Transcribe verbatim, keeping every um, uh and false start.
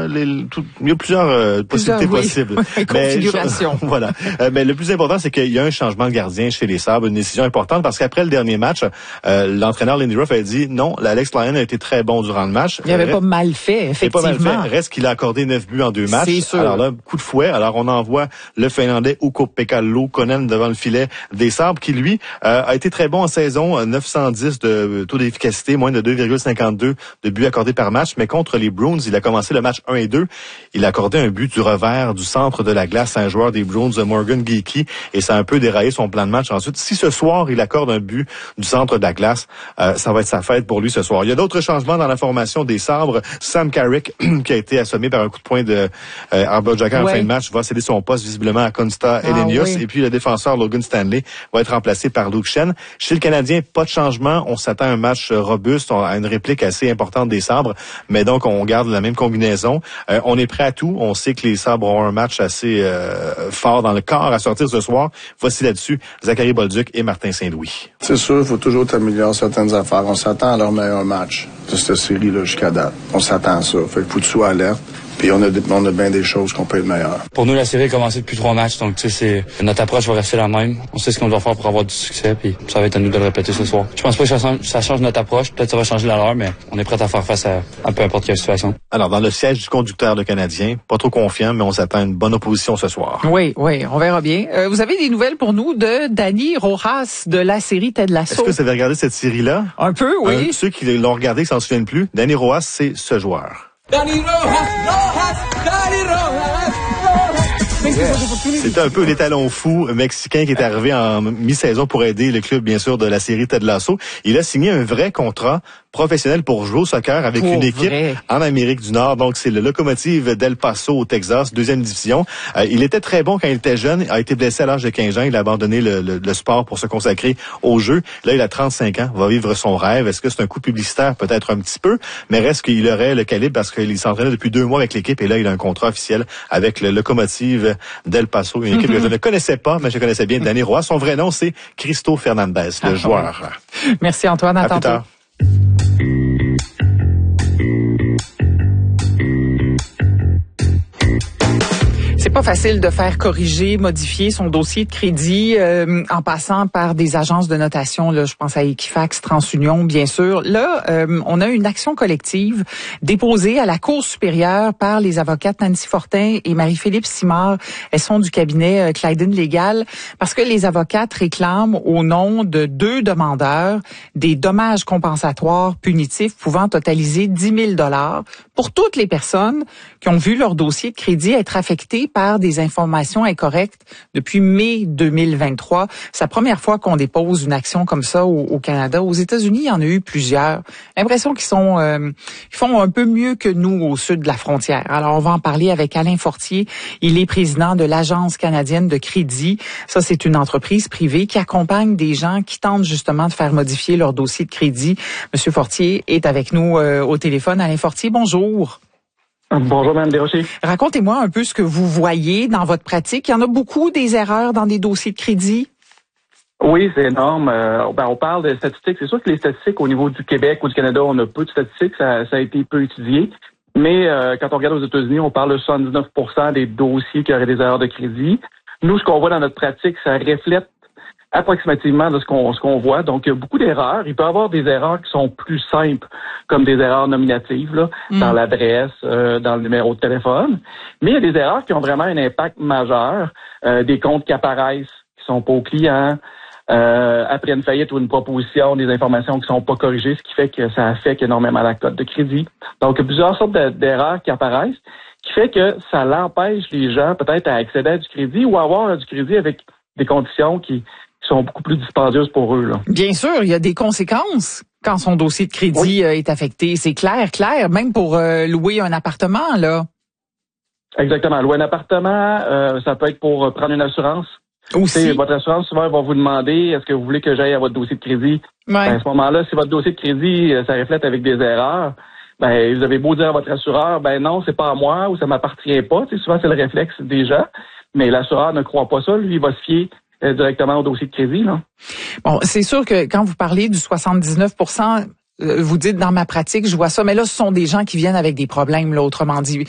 euh, les, tout, il y a plusieurs euh, possibilités oui. possibles. Oui, configuration. Mais, voilà. Euh, mais le plus important, c'est qu'il y a un changement de gardien chez les Sabres, une décision importante, parce qu'après le dernier match, euh, l'entraîneur Lindy Ruff a dit non, Alex Lyon a été très bon durant le match. Il avait pas mal fait, effectivement. Il pas mal fait. Reste qu'il a accordé neuf buts en deux matchs. C'est sûr. Alors là, coup de fouet. Alors on envoie le Finlandais Ukko-Pekka Luukkonen devant le filet des Sabres, qui lui euh, a été très bon en saison, neuf cent dix de taux d'efficacité, moins de deux virgule cinquante-deux de buts accordés par match. Mais contre les Bruins, il a commencé le match un et deux. Il a accordé un but du revers du centre de la glace à un joueur des Bruins, Morgan Geekie, et ça a un peu déraillé son plan de match ensuite. Si ce soir, il accorde un but du centre de la glace, euh, ça va être sa fête pour lui ce soir. Il y a d'autres changements dans la formation des Sabres. Sam Carrick, qui a été assommé par un coup de poing de euh, Arber Xhekaj en ouais. fin de match, va céder son poste visiblement à Konsta ah, Elenius. Oui. Et puis le défenseur Logan Stanley va être remplacé par Luke Schenn. Chez le Canadien, pas de changement. On s'attend à un match robuste, à une réplique assez importante des Sabres, mais donc on garde la même combinaison. Euh, on est prêt à tout. On sait que les Sabres ont un match assez euh, fort dans le corps à sortir ce soir. Voici là-dessus Zachary Bolduc et Martin Saint-Louis. C'est sûr, il faut toujours t'améliorer certaines affaires. On s'attend à leur meilleur match de cette série-là jusqu'à date. On s'attend à ça. Fait qu'il faut que tu sois alerte. Puis on a, on a bien des choses qu'on peut être meilleur. Pour nous, la série a commencé depuis trois matchs, donc tu sais, c'est notre approche va rester la même. On sait ce qu'on doit faire pour avoir du succès, puis ça va être à nous de le répéter ce soir. Je pense pas que ça change, ça change notre approche, peut-être ça va changer la leur, mais on est prêt à faire face à, à peu importe quelle situation. Alors, dans le siège du conducteur, le Canadien, pas trop confiant, mais on s'attend à une bonne opposition ce soir. Oui, oui, on verra bien. Euh, vous avez des nouvelles pour nous de Dani Rojas de la série Ted Lasso? Est-ce que vous avez regardé cette série-là? Un peu, oui. Un, ceux qui l'ont regardé, qui s'en souviennent plus, Dani Rojas, c'est ce joueur. Dani Rojas, Rojas, Dani Rojas, Rojas. Yeah. C'était un peu l'étalon fou mexicain qui est arrivé en mi-saison pour aider le club, bien sûr, de la série Ted Lasso. Il a signé un vrai contrat professionnel pour jouer au soccer avec pour une équipe vrai. en Amérique du Nord. Donc, c'est le Locomotive d'El Paso au Texas, deuxième division. Euh, il était très bon quand il était jeune, a été blessé à l'âge de quinze ans. Il a abandonné le, le, le sport pour se consacrer au jeu. Là, il a trente-cinq ans, va vivre son rêve. Est-ce que c'est un coup publicitaire? Peut-être un petit peu, mais reste qu'il aurait le calibre parce qu'il s'entraînait depuis deux mois avec l'équipe et là, il a un contrat officiel avec le Locomotive d'El Paso, une équipe mm-hmm. que je ne connaissais pas, mais je connaissais bien, Dani Rojas. Son vrai nom, c'est Cristo Fernandez, le ah, joueur. Ouais. Merci Antoine, à, à tantôt. C'est pas facile de faire corriger, modifier son dossier de crédit euh, en passant par des agences de notation. Là, je pense à Equifax, TransUnion, bien sûr. Là, euh, on a une action collective déposée à la Cour supérieure par les avocates Nancy Fortin et Marie-Philippe Simard. Elles sont du cabinet euh, Clyden Légal parce que les avocates réclament au nom de deux demandeurs des dommages compensatoires punitifs pouvant totaliser dix mille dollars pour toutes les personnes qui ont vu leur dossier de crédit être affecté par des informations incorrectes depuis mai deux mille vingt-trois. C'est la première fois qu'on dépose une action comme ça au, au Canada. Aux États-Unis, il y en a eu plusieurs. L'impression qu'ils sont, euh, ils font un peu mieux que nous au sud de la frontière. Alors, on va en parler avec Alain Fortier. Il est président de l'Agence canadienne de crédit. Ça, c'est une entreprise privée qui accompagne des gens qui tentent justement de faire modifier leur dossier de crédit. Monsieur Fortier est avec nous euh, au téléphone. Alain Fortier, bonjour. Bonjour, Mme Desrochers. Racontez-moi un peu ce que vous voyez dans votre pratique. Il y en a beaucoup des erreurs dans des dossiers de crédit? Oui, c'est énorme. Euh, ben, on parle de statistiques. C'est sûr que les statistiques au niveau du Québec ou du Canada, on a peu de statistiques. Ça, ça a été peu étudié. Mais euh, quand on regarde aux États-Unis, on parle de soixante-dix-neuf pour cent des dossiers qui auraient des erreurs de crédit. Nous, ce qu'on voit dans notre pratique, ça reflète approximativement de ce qu'on ce qu'on voit. Donc, il y a beaucoup d'erreurs. Il peut y avoir des erreurs qui sont plus simples, comme des erreurs nominatives là, mm. dans l'adresse, euh, dans le numéro de téléphone. Mais il y a des erreurs qui ont vraiment un impact majeur. Euh, des comptes qui apparaissent, qui sont pas aux clients, euh, après une faillite ou une proposition, des informations qui sont pas corrigées, ce qui fait que ça affecte énormément la cote de crédit. Donc, il y a plusieurs sortes de, d'erreurs qui apparaissent, qui fait que ça l'empêche les gens peut-être à accéder à du crédit ou à avoir du crédit avec des conditions qui sont beaucoup plus dispendieuses pour eux. Là. Bien sûr, il y a des conséquences quand son dossier de crédit oui. est affecté. C'est clair, clair, même pour euh, louer un appartement, là. Exactement. Louer un appartement, euh, ça peut être pour prendre une assurance. Aussi. T'sais, votre assurance, souvent, va vous demander, est-ce que vous voulez que j'aille à votre dossier de crédit? Ouais. Ben, à ce moment-là, si votre dossier de crédit, ça reflète avec des erreurs, ben, vous avez beau dire à votre assureur, ben non, c'est pas à moi ou ça m'appartient pas. T'sais, souvent, c'est le réflexe des gens. Mais l'assureur ne croit pas ça. Lui, il va se fier directement au dossier de crédit, là. Bon, c'est sûr que quand vous parlez du soixante-dix-neuf pour cent, vous dites dans ma pratique, je vois ça, mais là, ce sont des gens qui viennent avec des problèmes, là, autrement dit.